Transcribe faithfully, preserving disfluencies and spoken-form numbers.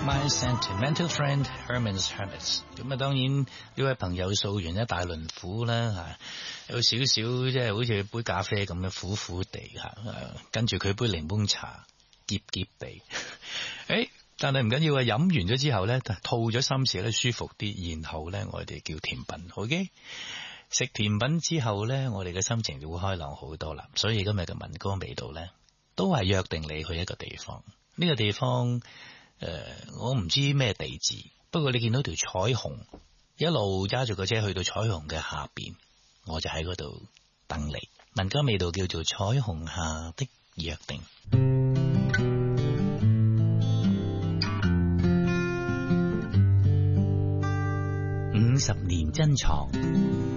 My sentimental friend Herman's Hermits。咁啊，當然呢位朋友訴完一大輪苦啦，吓有少少即係好似杯咖啡咁嘅苦苦地吓，跟住佢杯檸檬茶澀澀地。誒，但係唔緊要啊，飲完咗之後咧，吐咗心事咧舒服啲，然後咧我哋叫甜品 ，OK？ 食甜品之後咧，我哋嘅心情就會開朗好多啦。所以今日嘅民歌味道咧，都係約定你去一個地方，呢、這個地方。誒、呃，我唔知咩地址，不過你見到條彩虹，一路揸住個車去到彩虹嘅下邊，我就喺嗰度等你。民歌味道叫做彩虹下的約定。五十年珍藏。